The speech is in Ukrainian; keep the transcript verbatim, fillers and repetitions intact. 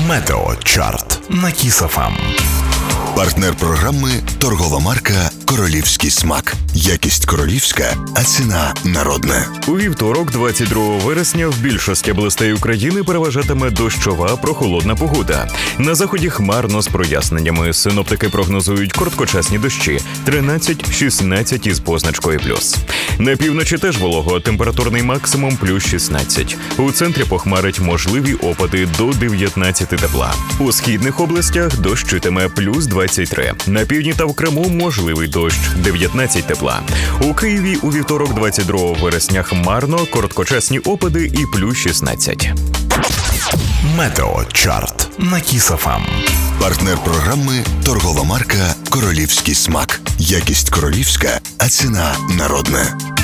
Метеочарт на Кіс еф ем. Партнер програми – торгова марка «Королівський смак». Якість королівська, а ціна народна. У вівторок, двадцять другого вересня, в більшості областей України переважатиме дощова прохолодна погода. На заході хмарно з проясненнями. Синоптики прогнозують короткочасні дощі – тринадцять-шістнадцять із позначкою плюс. На півночі теж волого, температурний максимум – плюс шістнадцять. У центрі похмарить можливі опади до дев'ятнадцяти тепла. У східних областях дощитиме – плюс двадцять три. На півдні та в Криму можливий дощ – дев'ятнадцять тепла. У Києві у вівторок, двадцять другого вересня, хмарно, короткочасні опади і плюс шістнадцять. Метеочарт на Кіс еф ем. Партнер програми – торгова марка «Королівський смак». Якість королівська, а ціна народна.